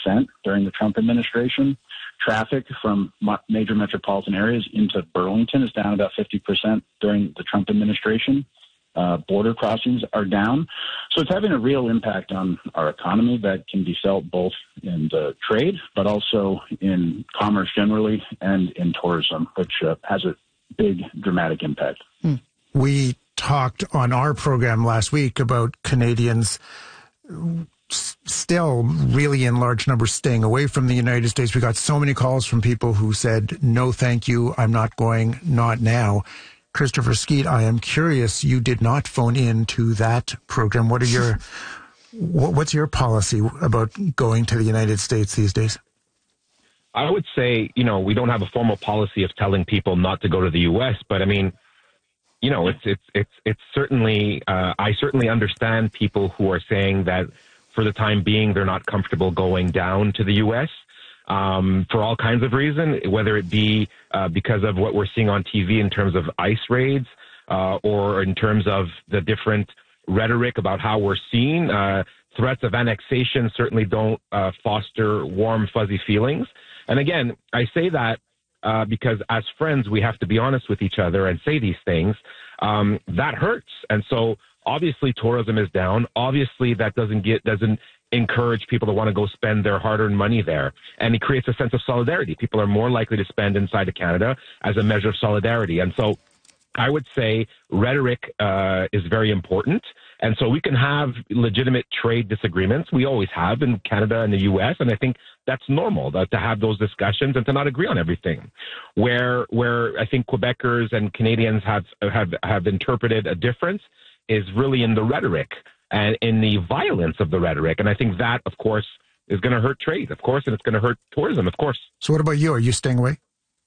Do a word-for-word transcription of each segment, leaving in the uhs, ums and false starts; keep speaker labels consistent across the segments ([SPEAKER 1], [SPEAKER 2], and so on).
[SPEAKER 1] percent during the Trump administration. Traffic from major metropolitan areas into Burlington is down about fifty percent during the Trump administration. Uh, border crossings are down. So it's having a real impact on our economy that can be felt both in the trade, but also in commerce generally and in tourism, which uh, has a big, dramatic impact.
[SPEAKER 2] Hmm. We talked on our program last week about Canadians still really in large numbers staying away from the United States. We got so many calls from people who said, no, thank you, I'm not going, not now. Christopher Skeet, I am curious, you did not phone in to that program. What are your, what's your policy about going to the United States these days?
[SPEAKER 3] I would say, you know, we don't have a formal policy of telling people not to go to the U S, but I mean, you know, it's, it's, it's, it's certainly, uh, I certainly understand people who are saying that for the time being, they're not comfortable going down to the U S, um, for all kinds of reasons, whether it be uh, because of what we're seeing on T V in terms of ICE raids, uh, or in terms of the different rhetoric about how we're seen. Uh, threats of annexation certainly don't uh, foster warm, fuzzy feelings. And again, I say that uh, because as friends, we have to be honest with each other and say these things. Um, that hurts. And so obviously tourism is down. Obviously that doesn't get, doesn't encourage people to want to go spend their hard-earned money there. And it creates a sense of solidarity. People are more likely to spend inside of Canada as a measure of solidarity. And so I would say rhetoric uh, is very important. And so we can have legitimate trade disagreements. We always have in Canada and the U S, and I think that's normal that, to have those discussions and to not agree on everything. Where where I think Quebecers and Canadians have have, have interpreted a difference is really in the rhetoric and in the violence of the rhetoric. And I think that, of course, is going to hurt trade, of course, and it's going to hurt tourism, of course.
[SPEAKER 2] So what about you? Are you staying away?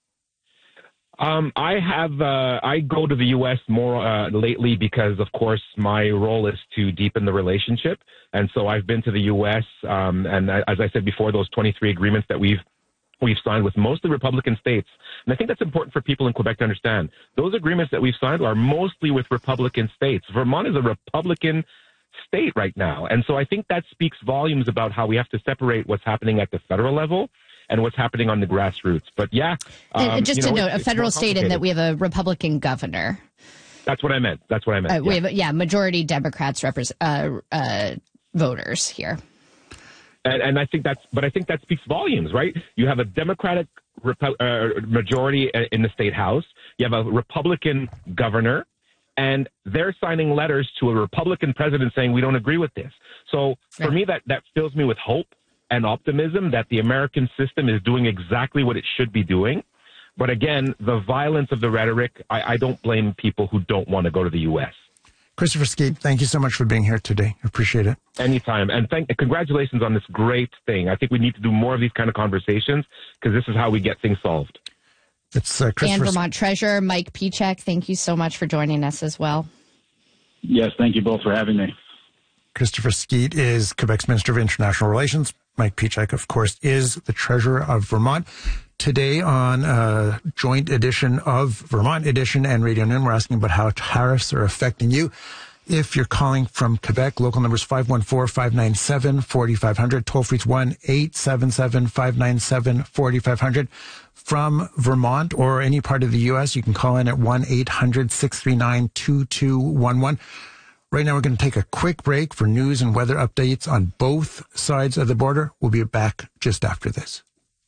[SPEAKER 3] Um, I have, uh, I go to the U S more uh, lately because, of course, my role is to deepen the relationship. And so I've been to the U S, um, and as I said before, those twenty-three agreements that we've we've signed with mostly Republican states. And I think that's important for people in Quebec to understand. Those agreements that we've signed are mostly with Republican states. Vermont is a Republican state right now. And so I think that speaks volumes about how we have to separate what's happening at the federal level and what's happening on the grassroots. But yeah. Um,
[SPEAKER 4] just
[SPEAKER 3] you know,
[SPEAKER 4] to note,
[SPEAKER 3] it's,
[SPEAKER 4] a federal
[SPEAKER 3] it's
[SPEAKER 4] state in that we have a Republican governor.
[SPEAKER 3] That's what I meant. That's what I meant.
[SPEAKER 4] Uh,
[SPEAKER 3] yeah.
[SPEAKER 4] We have, yeah, majority Democrats represent uh, uh, voters here.
[SPEAKER 3] And, and I think that's, but I think that speaks volumes, right? You have a Democratic Repu- uh, majority in the state house. You have a Republican governor, and they're signing letters to a Republican president saying we don't agree with this. So for right. me, that, that fills me with hope and optimism that the American system is doing exactly what it should be doing. But again, the violence of the rhetoric, I, I don't blame people who don't want to go to the U S.
[SPEAKER 2] Christopher Skeet, thank you so much for being here today. I appreciate it.
[SPEAKER 3] Anytime. And thank, congratulations on this great thing. I think we need to do more of these kind of conversations because this is how we get things solved.
[SPEAKER 2] It's uh,
[SPEAKER 4] and Vermont Treasurer Mike Pieciak, thank you so much for joining us as well.
[SPEAKER 1] Yes, thank you both for having me.
[SPEAKER 2] Christopher Skeet is Quebec's Minister of International Relations. Mike Pieciak, of course, is the Treasurer of Vermont. Today on a joint edition of Vermont Edition and Radio Noon, we're asking about how tariffs are affecting you. If you're calling from Quebec, local number is five one four, five nine seven, four five zero zero. Toll free is one eight seven seven, five nine seven, four five zero zero. From Vermont or any part of the U S, you can call in at one eight hundred, six three nine, two two one one. Right now, we're going to take a quick break for news and weather updates on both sides of the border. We'll be back just after this.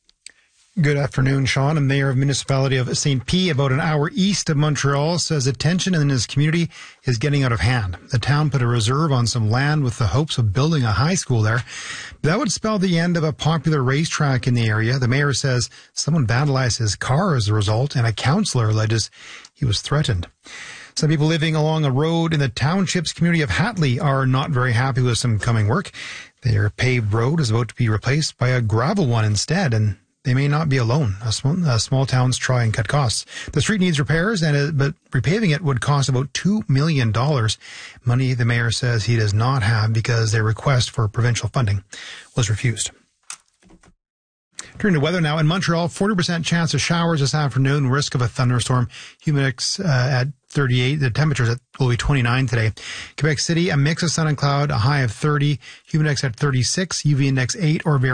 [SPEAKER 5] Good afternoon, Sean. A mayor of municipality of Saint Pie, about an hour east of Montreal, says the tension in his community is getting out of hand. The town put a reserve on some land with the hopes of building a high school there. That would spell the end of a popular racetrack in the area. The mayor says someone vandalized his car as a result, and a councillor alleges he was threatened. Some people living along a road in the township's community of Hatley are not very happy with some coming work. Their paved road is about to be replaced by a gravel one instead, and they may not be alone. A small, uh, small towns try and cut costs. The street needs repairs, and it, but repaving it would cost about two million dollars. Money the mayor says he does not have because their request for provincial funding was refused. Turning to weather now. In Montreal, forty percent chance of showers this afternoon, risk of a thunderstorm. Humidix uh, at thirty-eight. The temperatures at, will be twenty-nine today. Quebec City, a mix of sun and cloud, a high of thirty. Humidix at thirty-six. U V index eight or very